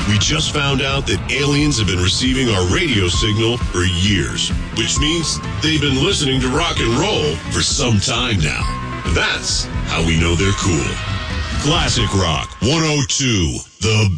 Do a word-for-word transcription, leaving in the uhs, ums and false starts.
We just found out that aliens have been receiving our radio signal for years, which means they've been listening to rock and roll for some time now. That's how we know they're cool. Classic Rock one oh two, the